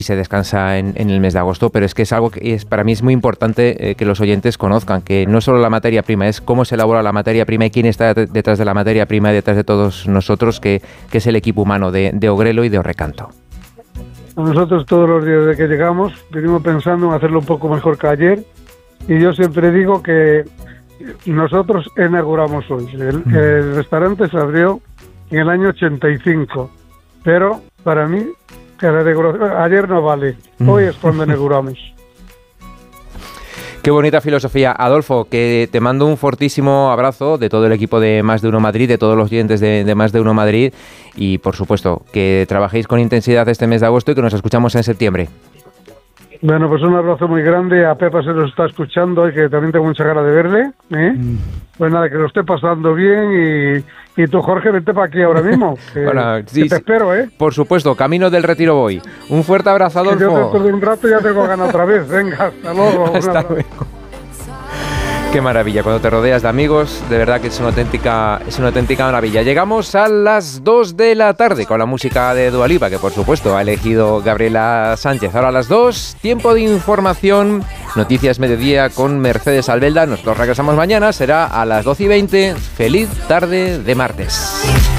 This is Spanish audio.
se descansa en el mes de agosto, pero es que es algo que para mí es muy importante que los oyentes conozcan, que no solo la materia prima, es cómo se elabora la materia prima y quién está detrás de la materia prima y detrás de todos nosotros, que es el equipo humano de Ogrelo y de Orrecanto. Nosotros todos los días desde que llegamos venimos pensando en hacerlo un poco mejor que ayer, y yo siempre digo que nosotros inauguramos hoy. El restaurante se abrió en el año 85, pero para mí ayer no vale, hoy es cuando inauguramos. Qué bonita filosofía. Adolfo, que te mando un fortísimo abrazo de todo el equipo de Más de Uno Madrid, de todos los oyentes de Más de Uno Madrid, y por supuesto que trabajéis con intensidad este mes de agosto y que nos escuchamos en septiembre. Bueno, pues un abrazo muy grande. A Pepa se nos está escuchando y que también tengo mucha ganas de verle, ¿eh? Pues nada, que lo esté pasando bien, y tú, Jorge, vente para aquí ahora mismo, que, bueno, sí, que te espero, ¿eh? Por supuesto, camino del Retiro voy. Un fuerte abrazo, Adolfo. Que yo dentro de un rato ya tengo ganas otra vez. Venga, hasta luego. Hasta luego. Qué maravilla, cuando te rodeas de amigos, de verdad que es una auténtica maravilla. Llegamos a las 2 de la tarde con la música de Dua Lipa, que por supuesto ha elegido Gabriela Sánchez. Ahora a las 2, tiempo de información, Noticias Mediodía con Mercedes Albelda. Nosotros regresamos mañana, será a las 12:20. Feliz tarde de martes.